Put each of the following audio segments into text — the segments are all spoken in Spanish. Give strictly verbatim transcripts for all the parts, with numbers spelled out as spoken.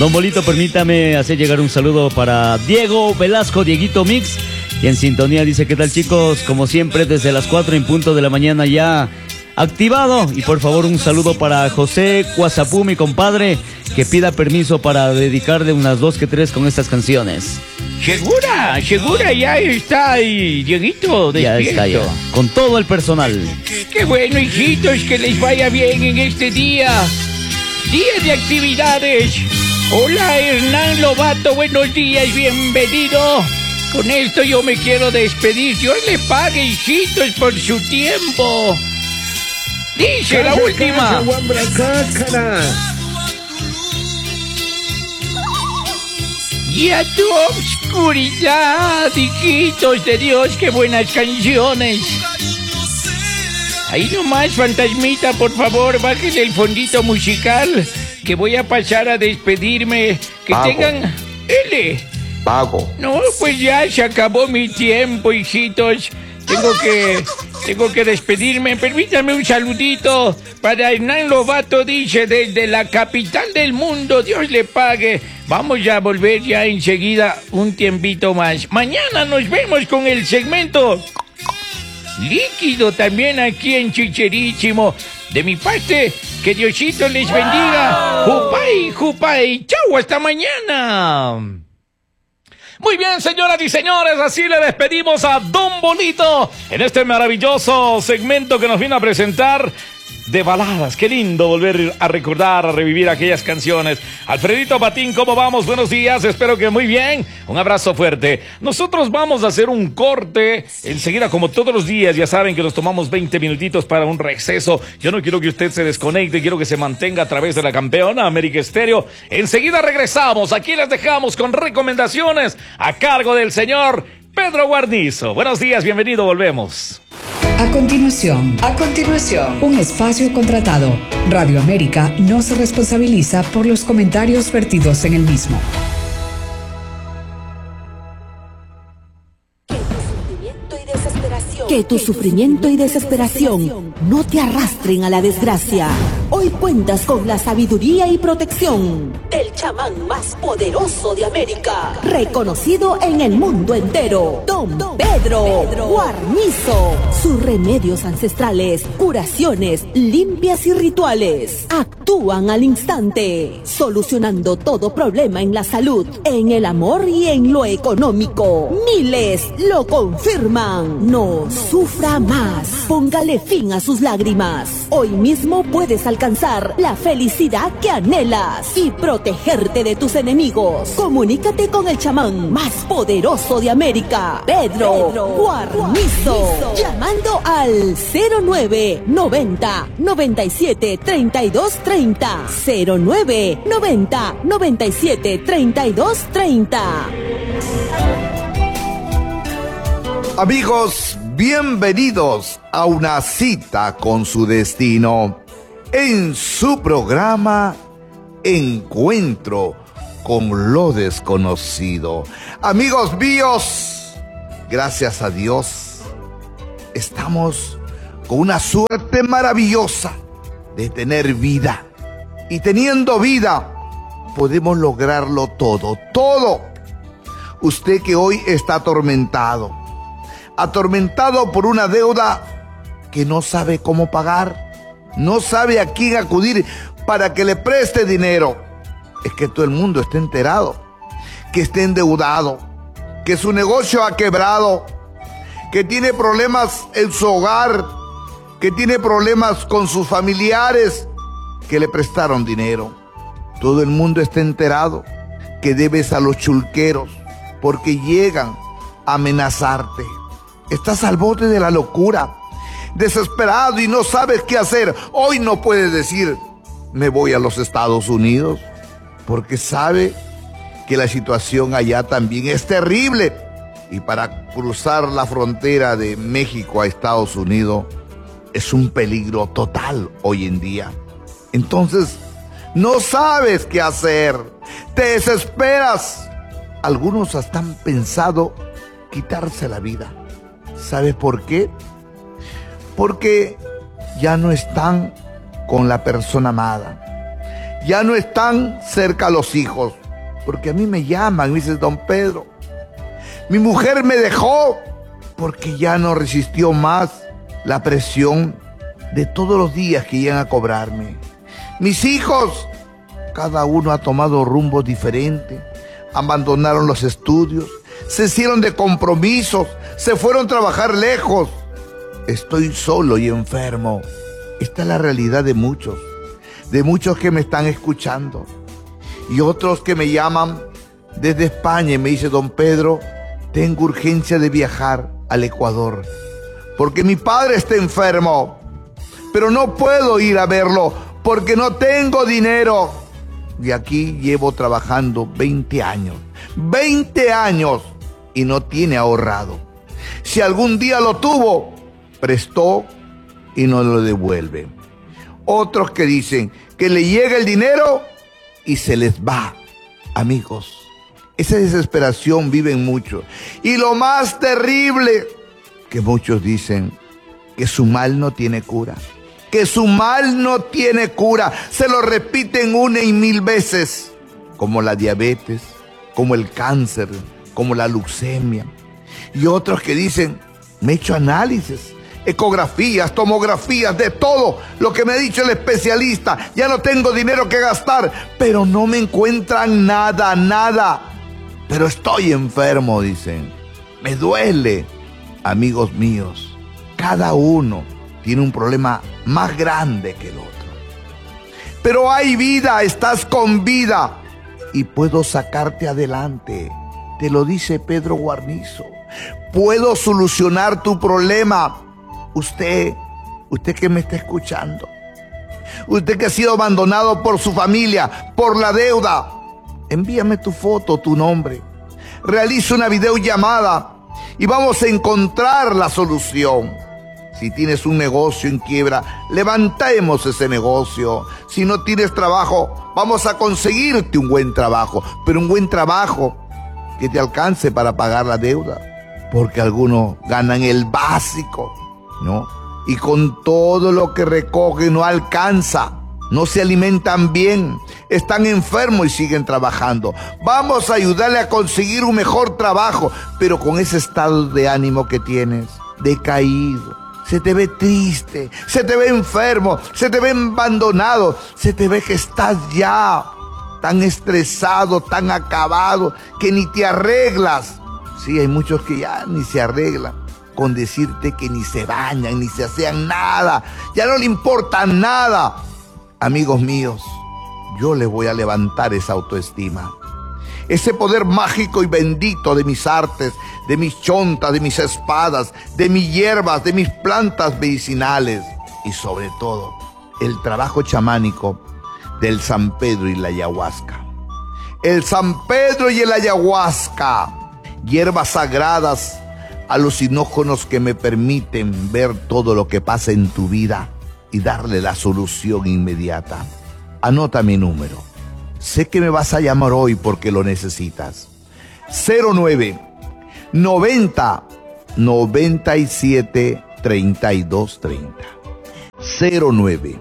Don Bolito, permítame hacer llegar un saludo para Diego Velasco, Dieguito Mix, y en sintonía dice: ¿qué tal, chicos? Como siempre, desde las cuatro en punto de la mañana ya activado. Y por favor, un saludo para José Cuazapú, mi compadre, que pida permiso para dedicarle unas dos que tres con estas canciones. ¿Segura? ¿Segura? Ya está ahí, Dieguito, despierto. Ya está ya, con todo el personal. Qué bueno, hijitos, que les vaya bien en este día. Día de actividades. Hola, Hernán Lobato, buenos días, bienvenido. Con esto yo me quiero despedir. Dios le pague, hijitos, por su tiempo. Dice la última. Y a tu oscuridad, hijitos de Dios, qué buenas canciones. Ahí nomás, fantasmita, por favor, bájale el fondito musical, que voy a pasar a despedirme. Que Pago. tengan... L. Pago. No, pues ya se acabó mi tiempo, hijitos. Tengo que... Tengo que despedirme. Permítame un saludito para Hernán Lobato, dice, desde la capital del mundo. Dios le pague. Vamos a volver ya enseguida un tiempito más. Mañana nos vemos con el segmento líquido también aquí en Chicherísimo. De mi parte, que Diosito les bendiga. Jupay, jupay. Chau, hasta mañana. Muy bien, señoras y señores, así le despedimos a Don Bolito en este maravilloso segmento que nos viene a presentar de baladas. Qué lindo volver a recordar, a revivir aquellas canciones. Alfredito Patín, ¿cómo vamos? Buenos días, espero que muy bien. Un abrazo fuerte. Nosotros vamos a hacer un corte enseguida, como todos los días. Ya saben que nos tomamos veinte minutitos para un receso. Yo no quiero que usted se desconecte, quiero que se mantenga a través de la campeona América Estéreo. Enseguida regresamos. Aquí les dejamos con recomendaciones a cargo del señor Pedro Guarnizo. Buenos días, bienvenido, volvemos. A continuación, a continuación, un espacio contratado. Radio América no se responsabiliza por los comentarios vertidos en el mismo. Que tu sufrimiento y desesperación no te arrastren a la desgracia. Hoy cuentas con la sabiduría y protección del chamán más poderoso de América, reconocido en el mundo entero, Don Pedro, Pedro Guarnizo. Sus remedios ancestrales, curaciones, limpias y rituales actúan al instante, solucionando todo problema en la salud, en el amor y en lo económico. Miles lo confirman. No sufra más. Póngale fin a sus lágrimas. Hoy mismo puedes alcanzar la felicidad que anhelas y protegerte de tus enemigos. Comunícate con el chamán más poderoso de América, Pedro, Pedro Guarnizo, llamando al cero nueve noventa noventa y siete treinta y dos treinta, cero nueve noventa noventa y siete treinta y dos treinta. Amigos, bienvenidos a una cita con su destino en su programa Encuentro con lo Desconocido. Amigos míos, gracias a Dios, estamos con una suerte maravillosa de tener vida. Y teniendo vida, podemos lograrlo todo, todo. Usted que hoy está atormentado, atormentado por una deuda que no sabe cómo pagar, no sabe a quién acudir para que le preste dinero. Es que todo el mundo está enterado, que está endeudado, que su negocio ha quebrado, que tiene problemas en su hogar, que tiene problemas con sus familiares que le prestaron dinero. Todo el mundo está enterado que debes a los chulqueros porque llegan a amenazarte. Estás al borde de la locura, desesperado y no sabes qué hacer. Hoy no puedes decir, me voy a los Estados Unidos, porque sabe que la situación allá también es terrible. Y para cruzar la frontera de México a Estados Unidos es un peligro total hoy en día. Entonces, no sabes qué hacer, te desesperas. Algunos hasta han pensado quitarse la vida. ¿Sabe por qué? Porque ya no están con la persona amada. Ya no están cerca los hijos, porque a mí me llaman, me dice: don Pedro, mi mujer me dejó porque ya no resistió más la presión de todos los días que iban a cobrarme. Mis hijos, cada uno ha tomado rumbos diferentes, abandonaron los estudios, se hicieron de compromisos, se fueron a trabajar lejos. Estoy solo y enfermo. Esta es la realidad de muchos, de muchos que me están escuchando. Y otros que me llaman desde España y me dicen: don Pedro, tengo urgencia de viajar al Ecuador, porque mi padre está enfermo, pero no puedo ir a verlo porque no tengo dinero. Y aquí llevo trabajando veinte años, veinte años, y no tiene ahorrado. Si algún día lo tuvo, prestó y no lo devuelve. Otros que dicen que le llega el dinero y se les va. Amigos, esa desesperación viven muchos. Y lo más terrible, que muchos dicen que su mal no tiene cura. Que su mal no tiene cura. Se lo repiten una y mil veces. Como la diabetes, como el cáncer, como la leucemia. Y otros que dicen: me he hecho análisis, ecografías, tomografías, de todo lo que me ha dicho el especialista. Ya no tengo dinero que gastar, pero no me encuentran nada, nada. Pero estoy enfermo, dicen. Me duele. Amigos míos, cada uno tiene un problema más grande que el otro. Pero hay vida, estás con vida y puedo sacarte adelante. Te lo dice Pedro Guarnizo. Puedo solucionar tu problema. Usted, usted que me está escuchando, usted que ha sido abandonado por su familia, por la deuda, envíame tu foto, tu nombre. Realiza una videollamada y vamos a encontrar la solución. Si tienes un negocio en quiebra, levantemos ese negocio. Si no tienes trabajo, vamos a conseguirte un buen trabajo, pero un buen trabajo que te alcance para pagar la deuda, porque algunos ganan el básico, ¿no? Y con todo lo que recogen no alcanza, no se alimentan bien, están enfermos y siguen trabajando. Vamos a ayudarle a conseguir un mejor trabajo, pero con ese estado de ánimo que tienes, decaído, se te ve triste, se te ve enfermo, se te ve abandonado, se te ve que estás ya tan estresado, tan acabado, que ni te arreglas. Sí, hay muchos que ya ni se arreglan, con decirte que ni se bañan, ni se asean nada, ya no le importa nada. Amigos míos, yo les voy a levantar esa autoestima, ese poder mágico y bendito de mis artes, de mis chontas, de mis espadas, de mis hierbas, de mis plantas medicinales y sobre todo el trabajo chamánico del San Pedro y la ayahuasca. El San Pedro y el ayahuasca, hierbas sagradas, alucinógenos que me permiten ver todo lo que pasa en tu vida y darle la solución inmediata. Anota mi número. Sé que me vas a llamar hoy porque lo necesitas. cero nueve noventa noventa y siete treinta y dos treinta. cero nueve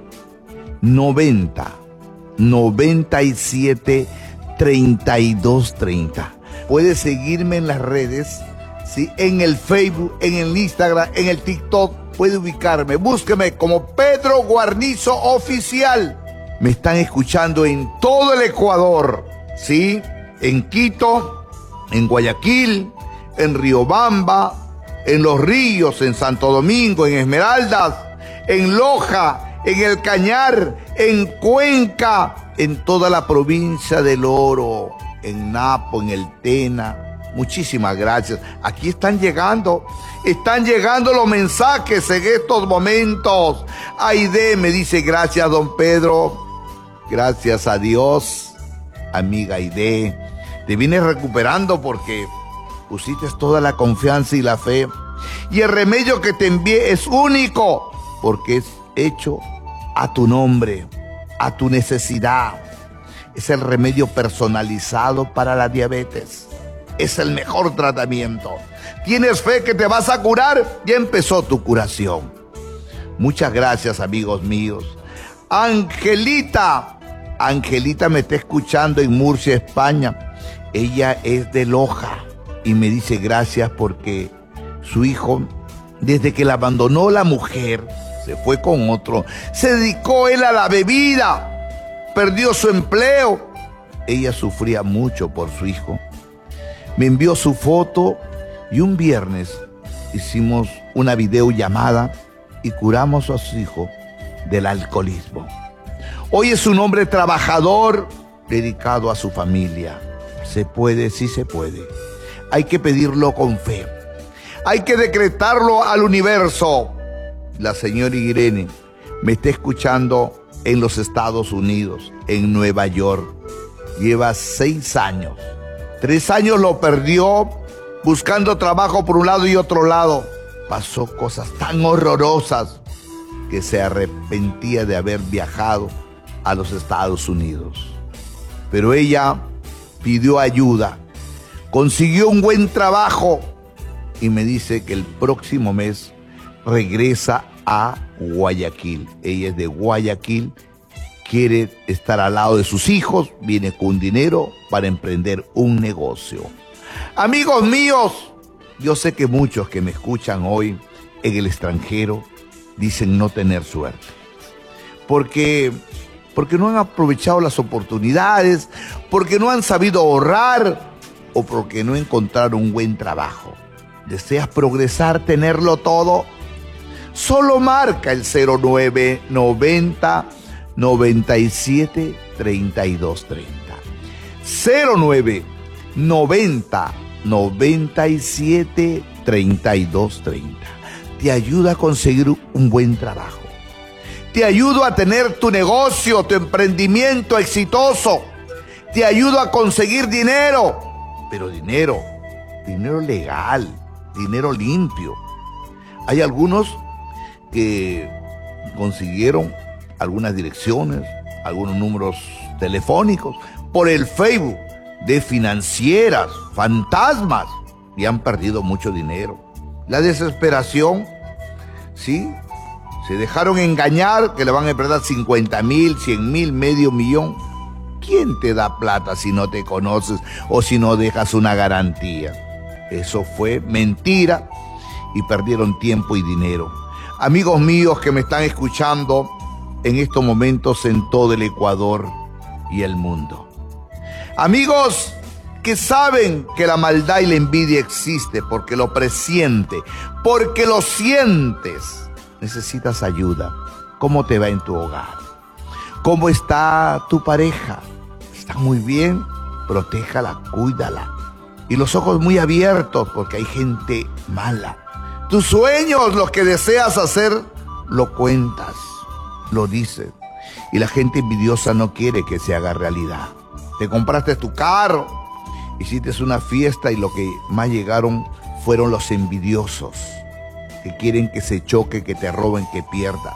noventa noventa y siete treinta y dos treinta. Puedes seguirme en las redes, ¿sí? En el Facebook, en el Instagram, en el TikTok. Puede ubicarme, búsqueme como Pedro Guarnizo Oficial. Me están escuchando en todo el Ecuador, ¿sí? En Quito, en Guayaquil, en Riobamba, en Los Ríos, en Santo Domingo, en Esmeraldas, en Loja, en El Cañar, en Cuenca, en toda la provincia del Oro, en Napo, en El Tena. Muchísimas gracias. Aquí están llegando, están llegando los mensajes en estos momentos. Aide me dice: gracias, don Pedro. Gracias a Dios, amiga Aide. Te vienes recuperando porque pusiste toda la confianza y la fe. Y el remedio que te envié es único, porque es hecho a tu nombre, a tu necesidad. Es el remedio personalizado para la diabetes. Es el mejor tratamiento. ¿Tienes fe que te vas a curar? Ya empezó tu curación. Muchas gracias, amigos míos. Angelita, Angelita me está escuchando en Murcia, España. Ella es de Loja y me dice gracias porque su hijo, desde que la abandonó la mujer, se fue con otro. Se dedicó él a la bebida, perdió su empleo. Ella sufría mucho por su hijo. Me envió su foto y un viernes hicimos una videollamada y curamos a su hijo del alcoholismo. Hoy es un hombre trabajador, dedicado a su familia. Se puede, sí se puede. Hay que pedirlo con fe. Hay que decretarlo al universo. La señora Irene me está escuchando en los Estados Unidos, en Nueva York. Lleva seis años. Tres años lo perdió buscando trabajo por un lado y otro lado. Pasó cosas tan horrorosas que se arrepentía de haber viajado a los Estados Unidos. Pero ella pidió ayuda, consiguió un buen trabajo y me dice que el próximo mes regresa a Guayaquil. Ella es de Guayaquil, quiere estar al lado de sus hijos, viene con dinero para emprender un negocio. Amigos míos, yo sé que muchos que me escuchan hoy en el extranjero dicen no tener suerte, porque, porque no han aprovechado las oportunidades, porque no han sabido ahorrar o porque no encontraron un buen trabajo. ¿Deseas progresar, tenerlo todo? Solo marca el cero nueve noventa noventa y siete treinta y dos treinta. cero nueve noventa noventa y siete treinta y dos treinta. Te ayuda a conseguir un buen trabajo. Te ayudo a tener tu negocio, tu emprendimiento exitoso. Te ayudo a conseguir dinero, pero dinero, dinero legal, dinero limpio. Hay algunos que consiguieron algunas direcciones, algunos números telefónicos por el Facebook de financieras, fantasmas, y han perdido mucho dinero. La desesperación, ¿sí? Se dejaron engañar que le van a perder cincuenta mil, cien mil, medio millón. ¿Quién te da plata si no te conoces o si no dejas una garantía? Eso fue mentira y perdieron tiempo y dinero. Amigos míos que me están escuchando en estos momentos en todo el Ecuador y el mundo. Amigos que saben que la maldad y la envidia existe porque lo presiente, porque lo sientes. Necesitas ayuda. ¿Cómo te va en tu hogar? ¿Cómo está tu pareja? ¿Está muy bien? Protéjala, cuídala. Y los ojos muy abiertos porque hay gente mala. Tus sueños, los que deseas hacer, lo cuentas, lo dices. Y la gente envidiosa no quiere que se haga realidad. Te compraste tu carro, hiciste una fiesta y lo que más llegaron fueron los envidiosos, que quieren que se choque, que te roben, que pierdas.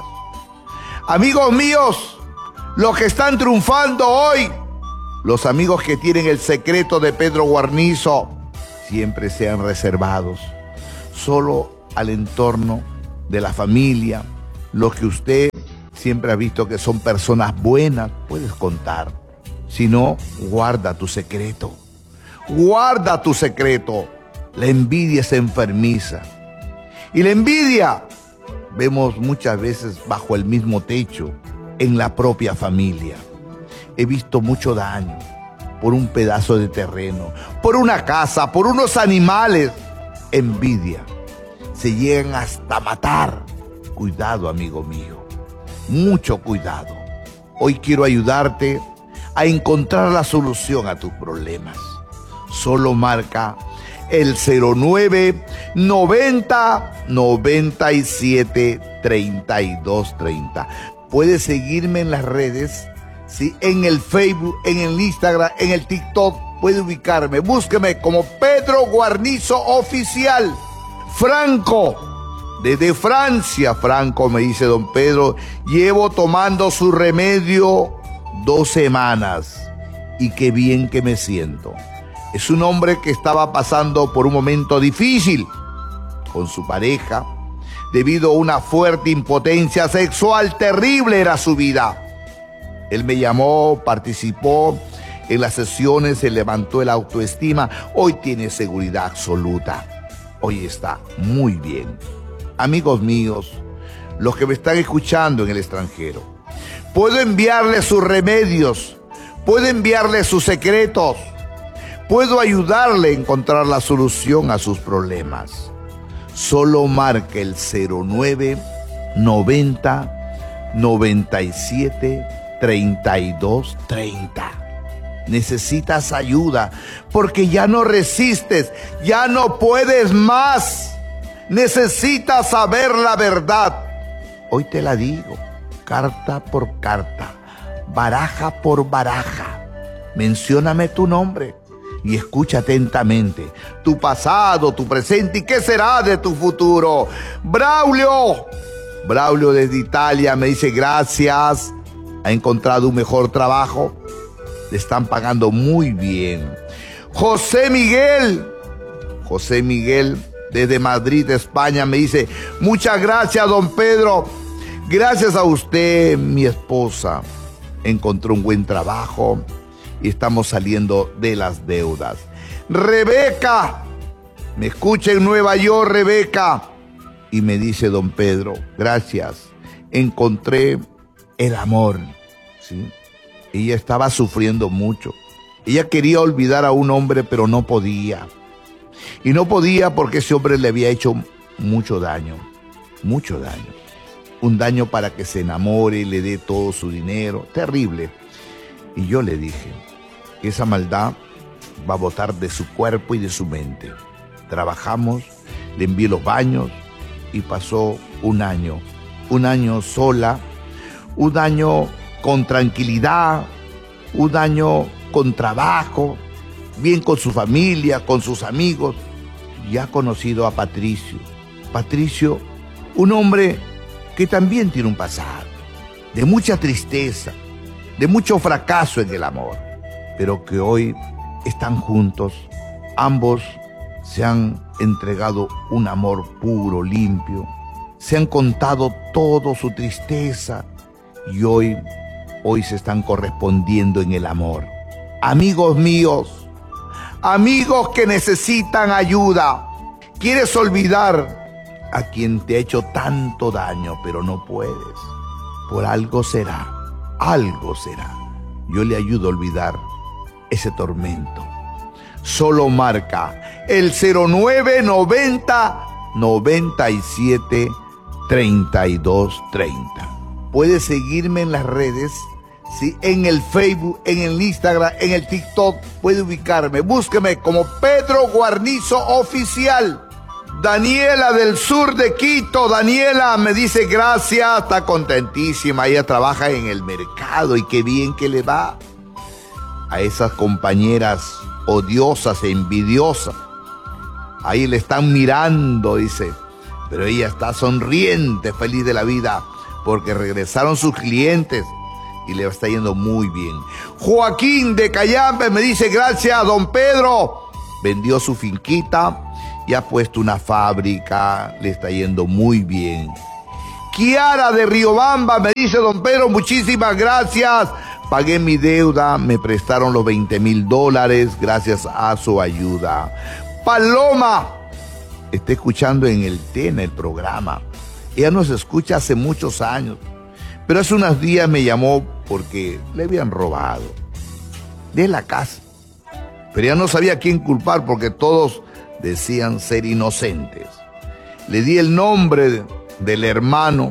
Amigos míos, los que están triunfando hoy, los amigos que tienen el secreto de Pedro Guarnizo, siempre sean reservados. Solo al entorno de la familia, los que usted siempre ha visto que son personas buenas, puedes contar. Si no, guarda tu secreto. Guarda tu secreto. La envidia es enfermiza. Y la envidia vemos muchas veces bajo el mismo techo, en la propia familia. He visto mucho daño por un pedazo de terreno, por una casa, por unos animales. Envidia. Se llegan hasta matar. Cuidado, amigo mío. Mucho cuidado. Hoy quiero ayudarte a encontrar la solución a tus problemas. Solo marca el cero nueve noventa noventa y siete treinta y dos treinta. Puedes seguirme en las redes, ¿sí? En el Facebook, en el Instagram, en el TikTok. Puede ubicarme. Búsqueme como Pedro Guarnizo Oficial. Franco, desde Francia. Franco, me dice don Pedro, llevo tomando su remedio dos semanas y qué bien que me siento. Es un hombre que estaba pasando por un momento difícil con su pareja debido a una fuerte impotencia sexual. Terrible era su vida. Él me llamó, participó en las sesiones, se levantó el autoestima. Hoy tiene seguridad absoluta. Hoy está muy bien. Amigos míos, los que me están escuchando en el extranjero, puedo enviarles sus remedios, puedo enviarles sus secretos, puedo ayudarle a encontrar la solución a sus problemas. Solo marca el cero nueve noventa noventa y siete treinta y dos treinta. Necesitas ayuda porque ya no resistes, ya no puedes más. Necesitas saber la verdad. Hoy te la digo, carta por carta, baraja por baraja. Mencióname tu nombre y escucha atentamente. Tu pasado, tu presente y qué será de tu futuro. Braulio. Braulio desde Italia me dice gracias. Ha encontrado un mejor trabajo. Le están pagando muy bien. José Miguel. José Miguel desde Madrid, España me dice muchas gracias, don Pedro. Gracias a usted, mi esposa encontró un buen trabajo y estamos saliendo de las deudas. Rebeca, me escucha en Nueva York, Rebeca, y me dice don Pedro, gracias, encontré el amor, ¿sí? Ella estaba sufriendo mucho. Ella quería olvidar a un hombre, pero no podía. Y no podía porque ese hombre le había hecho mucho daño, mucho daño. Un daño para que se enamore y le dé todo su dinero, terrible. Y yo le dije que esa maldad va a botar de su cuerpo y de su mente. Trabajamos, le envié los baños y pasó un año, un año sola, un año con tranquilidad, un año con trabajo, bien con su familia, con sus amigos. Y ha conocido a Patricio. Patricio, un hombre que también tiene un pasado, de mucha tristeza, de mucho fracaso en el amor, pero que hoy están juntos. Ambos se han entregado un amor puro, limpio, se han contado todo su tristeza y hoy, hoy se están correspondiendo en el amor. Amigos míos, amigos que necesitan ayuda, quieres olvidar a quien te ha hecho tanto daño, pero no puedes. Por algo será, algo será. Yo le ayudo a olvidar ese tormento. Solo marca el cero nueve noventa noventa y siete treinta y dos treinta. Puedes seguirme en las redes, ¿sí? En el Facebook, en el Instagram, en el TikTok. Puede ubicarme. Búsqueme como Pedro Guarnizo Oficial. Daniela del sur de Quito. Daniela me dice gracias, está contentísima. Ella trabaja en el mercado y qué bien que le va. A esas compañeras odiosas e envidiosas, ahí le están mirando, dice, pero ella está sonriente, feliz de la vida, porque regresaron sus clientes y le está yendo muy bien. Joaquín de Cayambe me dice gracias, don Pedro. Vendió su finquita y ha puesto una fábrica, le está yendo muy bien. Kiara de Riobamba me dice, don Pedro, muchísimas gracias. Pagué mi deuda, me prestaron los veinte mil dólares gracias a su ayuda. Paloma está escuchando en el T, en el programa. Ella nos escucha hace muchos años, pero hace unos días me llamó porque le habían robado de la casa. Pero ella no sabía a quién culpar porque todos decían ser inocentes. Le di el nombre del hermano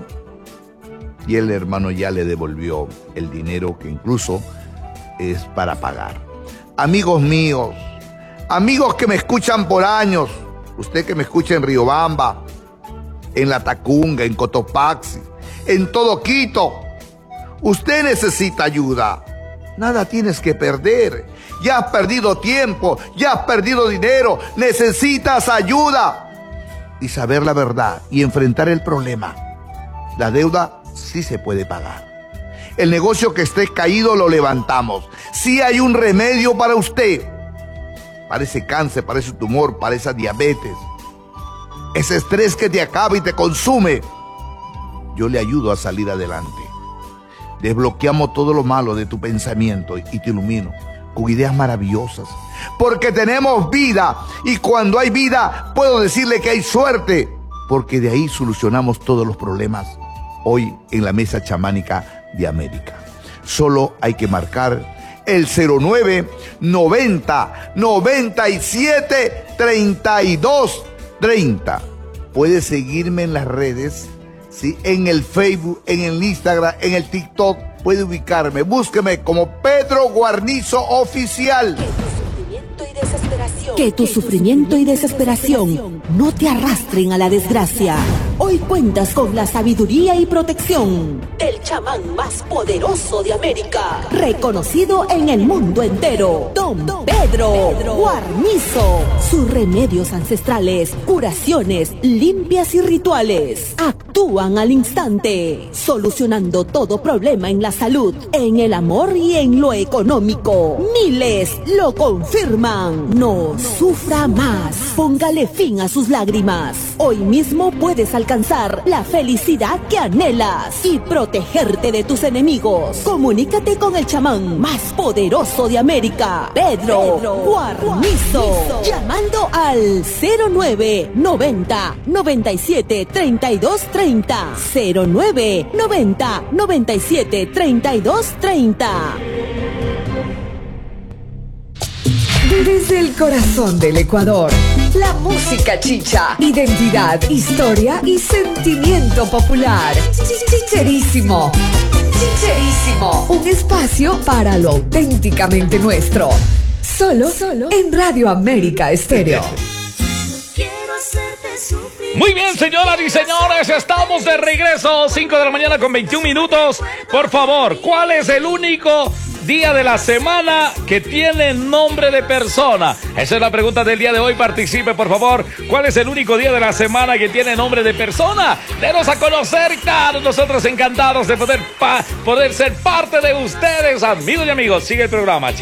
y el hermano ya le devolvió el dinero que incluso es para pagar. Amigos míos, amigos que me escuchan por años, usted que me escucha en Riobamba, en La Tacunga, en Cotopaxi, en todo Quito, usted necesita ayuda. Nada tienes que perder. Ya has perdido tiempo, ya has perdido dinero, necesitas ayuda. Y saber la verdad y enfrentar el problema. La deuda sí se puede pagar. El negocio que esté caído lo levantamos. Sí hay un remedio para usted. Para ese cáncer, para ese tumor, para esa diabetes. Ese estrés que te acaba y te consume. Yo le ayudo a salir adelante. Desbloqueamos todo lo malo de tu pensamiento y te ilumino con ideas maravillosas. Porque tenemos vida, y cuando hay vida puedo decirle que hay suerte, porque de ahí solucionamos todos los problemas. Hoy en la mesa chamánica de América. Solo hay que marcar el cero nueve noventa noventa y siete treinta y dos treinta. Puedes seguirme en las redes, ¿sí? En el Facebook, en el Instagram, en el TikTok. Puede ubicarme. Búsqueme como Pedro Guarnizo Oficial. Que tu sufrimiento y desesperación no te arrastren a la desgracia. Hoy cuentas con la sabiduría y protección del chamán más poderoso de América, reconocido en el mundo entero, Don Pedro Guarnizo. Sus remedios ancestrales, curaciones, limpias y rituales actúan al instante, solucionando todo problema en la salud, en el amor y en lo económico. Miles lo confirman. No sufra más. Póngale fin a sus lágrimas. Hoy mismo puedes alcanzar la felicidad que anhelas y protegerte de tus enemigos. Comunícate con el chamán más poderoso de América, Pedro, Pedro Guarnizo, llamando al cero nueve noventa noventa y siete treinta y dos treinta, cero nueve noventa noventa y siete treinta y dos treinta. Desde el corazón del Ecuador, la música chicha, identidad, historia y sentimiento popular. Chicherísimo, chicherísimo, un espacio para lo auténticamente nuestro. Solo, solo en Radio América Estéreo. Muy bien, señoras y señores, estamos de regreso, cinco de la mañana con veintiún minutos. Por favor, ¿cuál es el único día de la semana que tiene nombre de persona? Esa es la pregunta del día de hoy. Participe, por favor. ¿Cuál es el único día de la semana que tiene nombre de persona? Denos a conocer, claro, nosotros encantados de poder, pa poder ser parte de ustedes, amigos y amigos. Sigue el programa, chicos.